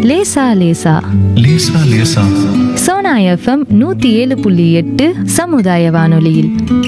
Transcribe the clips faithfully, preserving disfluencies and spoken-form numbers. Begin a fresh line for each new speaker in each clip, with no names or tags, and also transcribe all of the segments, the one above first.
லேசா லேசா
லேசா லேசா
சோனா எஃப்எம் நூத்தி ஏழு புள்ளி எட்டு சமுதாய வானொலியில்.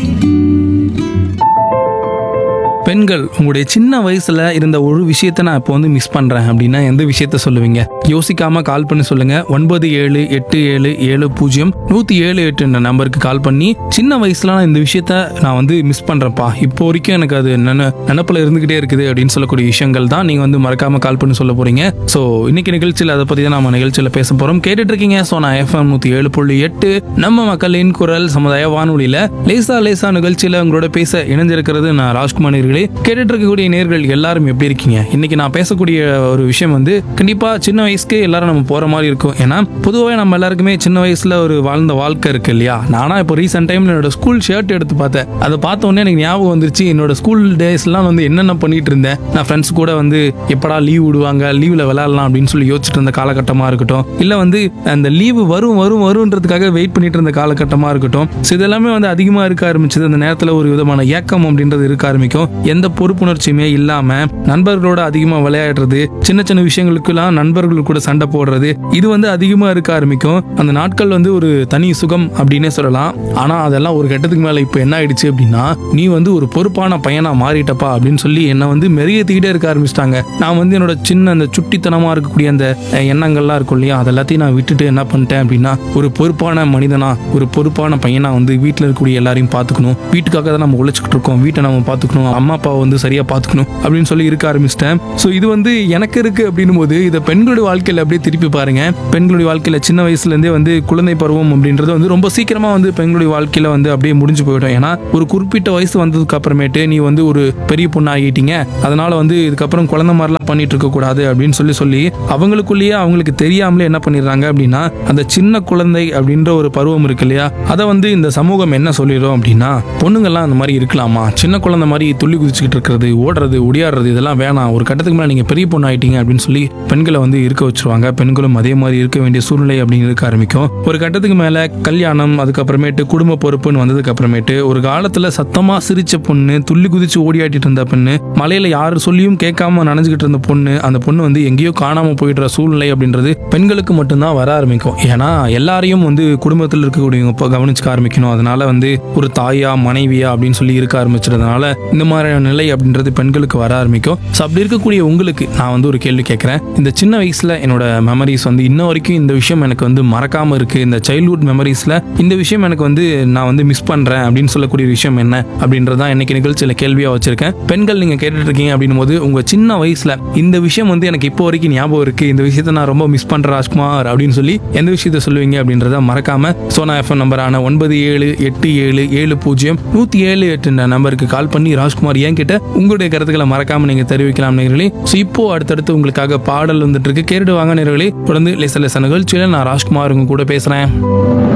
பெண்கள் உங்களுடைய சின்ன வயசுல இருந்த ஒரு விஷயத்த நான் இப்போ வந்து மிஸ் பண்றேன் அப்படின்னா எந்த விஷயத்த சொல்லுவீங்க? யோசிக்காம கால் பண்ணி சொல்லுங்க. ஒன்பது ஏழு எட்டு ஏழு ஏழு பூஜ்ஜியம் நூத்தி ஏழு எட்டு நம்பருக்கு கால் பண்ணி சின்ன வயசுல நான் இந்த விஷயத்த நான் வந்து மிஸ் பண்றேன்ப்பா, இப்போ வரைக்கும் எனக்கு அது நின நினப்புல இருந்துகிட்டே இருக்குது அப்படின்னு சொல்லக்கூடிய விஷயங்கள் தான் நீங்க வந்து மறக்காம கால் பண்ணி சொல்ல போறீங்க. ஸோ இன்னைக்கு நிகழ்ச்சியில் அதை பத்தி தான் நம்ம நிகழ்ச்சியில் பேச போறோம். கேட்டுட்டு இருக்கீங்க சோனா எஃப்எம் நூத்தி ஏழு புள்ளி எட்டு நம்ம மக்களின் குரல் சமுதாய வானொலியில லேசா லேசா நிகழ்ச்சியில உங்களோட பேச இணைஞ்சிருக்கிறது நான் ராஜ்குமார். கேட்டுட்டு இருக்கக்கூடிய நேர்கள் எல்லாரும் எப்படி இருக்கீங்க? இன்னைக்கு நான் பேசக்கூடிய ஒரு விஷயம் வந்து கண்டிப்பா சின்ன வயசுக்கு எல்லாரும் நம்ம போற மாதிரி இருக்கும். ஏன்னா பொதுவாக நம்ம எல்லாருக்குமே சின்ன வயசுல ஒரு வாழ்ந்த வாழ்க்கை இருக்கு இல்லையா? நானா இப்போ ரீசெண்ட் டைம்ல என்னோட ஸ்கூல் ஷர்ட் எடுத்து பார்த்தேன். அதை பார்த்த உடனே எனக்கு ஞாபகம் வந்துருச்சு, என்னோட ஸ்கூல் டேஸ்லாம் வந்து என்னென்ன பண்ணிட்டு இருந்தேன். நான் ஃப்ரெண்ட்ஸ் கூட வந்து எப்படா லீவ் விடுவாங்க, லீவ்ல விளையாடலாம் அப்படின்னு சொல்லி யோசிச்சுட்டு இருந்த காலகட்டமா இருக்கட்டும், இல்ல வந்து அந்த லீவு வரும் வரும் வரும்ன்றதுக்காக வெயிட் பண்ணிட்டு இருந்த காலகட்டமா இருக்கட்டும். ஸோ இதெல்லாமே வந்து அதிகமா இருக்க ஆரம்பிச்சது. அந்த நேரத்தில் ஒரு விதமான ஏக்கம் அப்படின்றது இருக்க ஆரம்பிக்கும். எந்த பொறுப்புணர்ச்சியுமே இல்லாம நண்பர்களோட அதிகமா விளையாடுறது, சின்ன சின்ன விஷயங்களுக்கெல்லாம் நண்பர்கள் கூட சண்டை போடுறது, இது வந்து அதிகமா இருக்க ஆரம்பிக்கும். அந்த நாட்கள் வந்து ஒரு தனி சுகம் அப்படின்னே சொல்லலாம். ஆனா அதெல்லாம் ஒரு கட்டத்துக்கு மேல இப்ப என்ன ஆயிடுச்சு அப்படின்னா, நீ வந்து ஒரு பொறுப்பான பையனா மாறிட்டப்பா அப்படின்னு சொல்லி என்ன வந்து மெருகேத்திக்கிட்டே இருக்க ஆரம்பிச்சிட்டாங்க. நான் வந்து என்னோட சின்ன அந்த சுட்டித்தனமா இருக்கக்கூடிய அந்த எண்ணங்கள்லாம் இருக்கும் இல்லையா, அது எல்லாத்தையும் நான் விட்டுட்டு என்ன பண்ணிட்டேன் அப்படின்னா, ஒரு பொறுப்பான மனிதனா, ஒரு பொறுப்பான பையனா வந்து வீட்டுல இருக்கக்கூடிய எல்லாரையும் பார்த்துக்கணும், வீட்டுக்காக தான் நம்ம உழைச்சிக்கிட்டு இருக்கோம், வீட்டை நம்ம பார்த்துக்கணும், அம்மா அப்பா வந்து சரியா பார்த்துக்கணும் அப்படின்னு சொல்லி இருக்க ஆரம்பிச்சிட்டேன். ஸோ இது வந்து எனக்கு இருக்கு அப்படின்னும் போது இதை பெண்களுடைய வாழ்க்கையில் அப்படியே திருப்பி பாருங்க. பெண்களுடைய வாழ்க்கையில சின்ன வயசுல இருந்தே வந்து குழந்தை பருவம் அப்படின்றது வந்து ரொம்ப சீக்கிரமா வந்து பெண்களுடைய வாழ்க்கையில வந்து அப்படியே முடிஞ்சு போயிடும். ஏன்னா ஒரு குறிப்பிட்ட வயசு வந்ததுக்கு அப்புறமேட்டு நீ வந்து ஒரு பெரிய பொண்ணு ஆகிட்டீங்க, அதனால வந்து இதுக்கப்புறம் குழந்தை மாதிரிலாம் பண்ணிட்டு இருக்க கூடாது அப்படின்னு சொல்லி சொல்லி அவங்களுக்குள்ளேயே அவங்களுக்கு தெரியாமலே என்ன பண்ணிடுறாங்க அப்படின்னா, அந்த சின்ன குழந்தை அப்படின்ற ஒரு பருவம் இருக்கு இல்லையா, அதை வந்து இந்த சமூகம் என்ன சொல்லிடும் அப்படின்னா, பொண்ணுங்கள்லாம் அந்த மாதிரி இருக்கலாமா, சின்ன குழந்தை மாதிரி துள்ளி குதிச்சுக்கிட்டு இருக்கிறது, ஓடுறது ஒடியாடுறது இதெல்லாம் வேணாம், ஒரு கட்டத்துக்கு மேலே நீங்கள் பெரிய பொண்ணு ஆயிட்டீங்க அப்படின்னு சொல்லி பெண்களை வந்து இருக்க வச்சிருவாங்க. பெண்களும் அதே மாதிரி இருக்க வேண்டிய சூழ்நிலை அப்படின்னு இருக்க ஆரம்பிக்கும். ஒரு கட்டத்துக்கு மேலே கல்யாணம், அதுக்கப்புறமேட்டு குடும்ப பொறுப்புன்னு வந்ததுக்கு அப்புறமேட்டு ஒரு காலத்தில் சத்தமாக சிரிச்ச பொண்ணு, துள்ளி குதிச்சு ஓடியாட்டிட்டு இருந்த பொண்ணு, மலையில யாரு சொல்லியும் கேட்காம நனைஞ்சுக்கிட்டு இருந்த பொண்ணு, அந்த பொண்ணு வந்து எங்கேயோ காணாம போயிடுற சூழ்நிலை அப்படின்றது பெண்களுக்கு மட்டும்தான் வர ஆரம்பிக்கும். ஏன்னா எல்லாரையும் வந்து குடும்பத்தில் இருக்கக்கூடியவங்க கவனிச்சுக்க ஆரம்பிக்கணும். அதனால வந்து ஒரு தாயா மனைவியா அப்படின்னு சொல்லி இருக்க ஆரம்பிச்சிருந்தனால இந்த மாதிரியான நிலை அப்படின்றது பெண்களுக்கு வர ஆரம்பிக்கும். ஸோ அப்படி இருக்கக்கூடிய உங்களுக்கு நான் வந்து ஒரு கேள்வி கேட்குறேன். இந்த சின்ன வயசுல என்னோட மெமரிஸ் வந்து இன்ன வரைக்கும் இந்த விஷயம் எனக்கு வந்து மறக்காம இருக்கு, இந்த சைல்ட்ஹுட் மெமரிஸ்ல இந்த விஷயம் எனக்கு வந்து நான் வந்து மிஸ் பண்றேன் அப்படின்னு சொல்லக்கூடிய விஷயம் என்ன அப்படின்றதான் இன்னைக்கு நிகழ்ச்சியில கேள்வியா வச்சிருக்கேன். பெண்கள் நீங்க கேட்டுட்டு இருக்கீங்க அப்படின்னும் போது உங்க சின்ன வயசுல இந்த விஷயம் வந்து எனக்கு இப்போ வரைக்கும் ஞாபகம் இருக்கு, இந்த விஷயத்த நான் ரொம்ப மிஸ் பண்றேன் ராஜ்குமார் அப்படின்னு சொல்லி எந்த விஷயத்த சொல்லுவீங்க அப்படின்றத மறக்காம சோனா எஃப்எம் நம்பரான ஒன்பது ஏழு எட்டு ஏழு ஏழு பூஜ்ஜியம் நூத்தி ஏழு எட்டு நம்பருக்கு கால் பண்ணி ராஜ்குமார் ஏன் கிட்ட உங்களுடைய கருத்துக்களை மறக்காம நீங்க தெரிவிக்கலாம் நேயர்களே. ஸோ இப்போ அடுத்தடுத்து உங்களுக்காக பாடல் வந்துட்டு இருக்கு, கேட்டுட்டு வாங்க நேயர்களே. தொடர்ந்து லேச லேச நிகழ்ச்சியில நான் ராஜ்குமார் உங்க கூட பேசுறேன்.